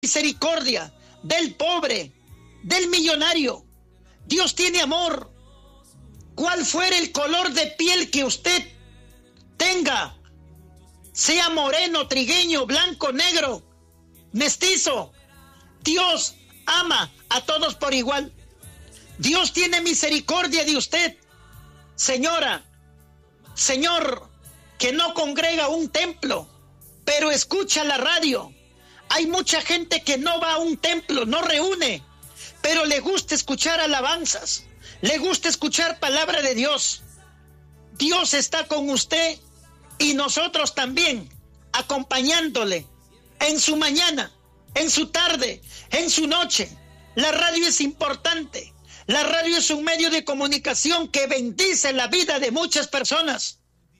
misericordia del pobre, del millonario. Dios tiene amor. Cual fuera el color de piel que usted tenga, sea moreno, trigueño, blanco, negro, mestizo, Dios ama a todos por igual. Dios tiene misericordia de usted, señora, señor, que no congrega un templo, pero escucha la radio. Hay mucha gente que no va a un templo, no reúne, pero le gusta escuchar alabanzas, le gusta escuchar palabra de Dios. Dios está con usted y nosotros también, acompañándole en su mañana, en su tarde, en su noche. La radio es importante. La radio es un medio de comunicación que bendice la vida de muchas personas.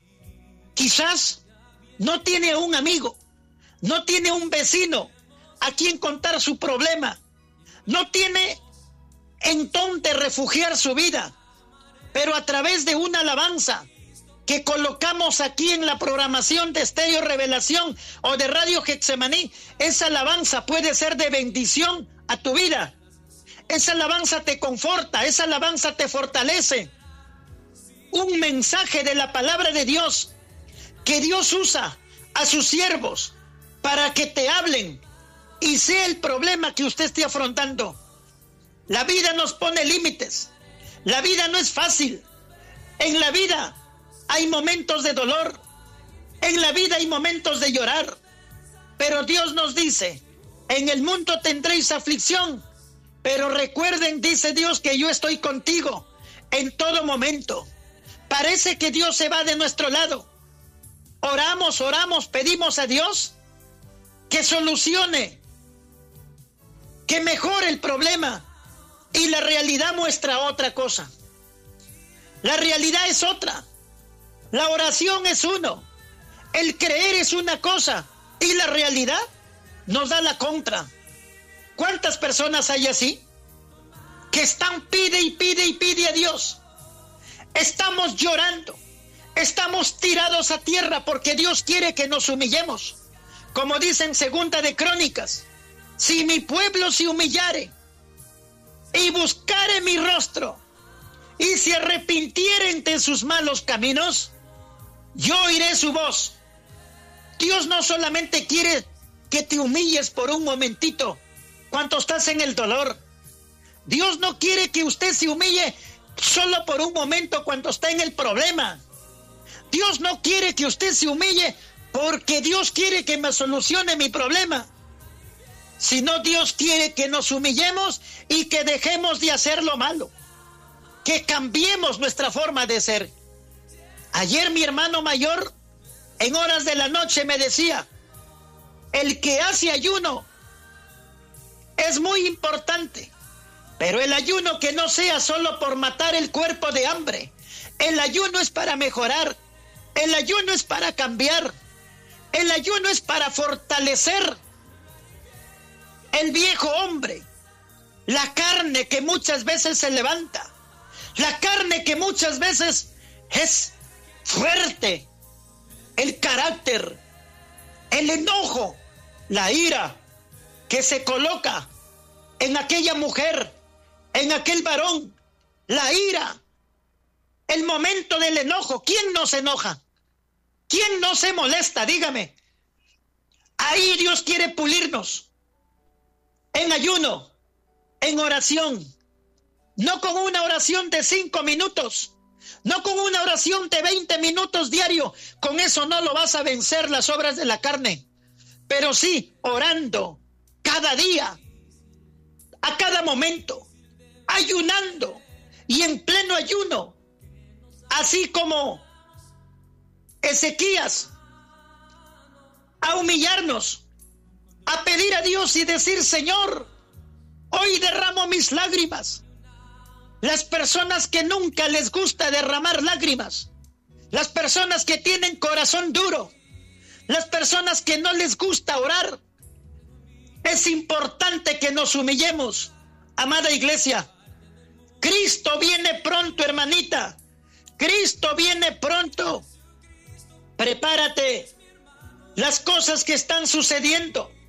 Quizás no tiene un amigo, no tiene un vecino a quien contar su problema, no tiene en dónde refugiar su vida, pero a través de una alabanza que colocamos aquí en la programación de Estéreo Revelación o de Radio Getsemaní, esa alabanza puede ser de bendición a tu vida. Esa alabanza te conforta, esa alabanza te fortalece. Un mensaje de la palabra de Dios que Dios usa a sus siervos para que te hablen y sea el problema que usted esté afrontando. La vida nos pone límites. La vida no es fácil. En la vida hay momentos de dolor. En la vida hay momentos de llorar. Pero Dios nos dice, en el mundo tendréis aflicción, pero recuerden, dice Dios, que yo estoy contigo en todo momento. Parece que Dios se va de nuestro lado. Oramos, pedimos a Dios que solucione, que mejore el problema. Y la realidad muestra otra cosa. La realidad es otra. La oración es uno. El creer es una cosa. Y la realidad nos da la contra. ¿Cuántas personas hay así? Que están pide a Dios. Estamos llorando. Estamos tirados a tierra porque Dios quiere que nos humillemos. Como dice en Segunda de Crónicas, si mi pueblo se humillare y buscare mi rostro y se arrepintieren de sus malos caminos, yo oiré su voz. Dios no solamente quiere que te humilles por un momentito cuando estás en el dolor. Dios no quiere que usted se humille solo por un momento cuando está en el problema. Dios no quiere que usted se humille porque Dios quiere que me solucione mi problema. Sino Dios quiere que nos humillemos y que dejemos de hacer lo malo. Que cambiemos nuestra forma de ser. Ayer mi hermano mayor, en horas de la noche, me decía, el que hace ayuno es muy importante, pero el ayuno que no sea solo por matar el cuerpo de hambre. El ayuno es para mejorar. El ayuno es para cambiar. El ayuno es para fortalecer el viejo hombre, la carne que muchas veces se levanta, la carne que muchas veces es fuerte, el carácter, el enojo, la ira que se coloca en aquella mujer, en aquel varón, la ira, el momento del enojo. ¿Quién no se enoja? ¿Quién no se molesta? Dígame. Ahí Dios quiere pulirnos. En ayuno, en oración, no con una oración de 5 minutos, no con una oración de 20 minutos diario. Con eso no lo vas a vencer las obras de la carne, pero sí orando cada día, a cada momento, ayunando y en pleno ayuno, así como Ezequías, a humillarnos, a pedir a Dios y decir, Señor, hoy derramo mis lágrimas. Las personas que nunca les gusta derramar lágrimas, las personas que tienen corazón duro, las personas que no les gusta orar, es importante que nos humillemos, amada iglesia. Cristo viene pronto, hermanita. Cristo viene pronto. Prepárate. Las cosas que están sucediendo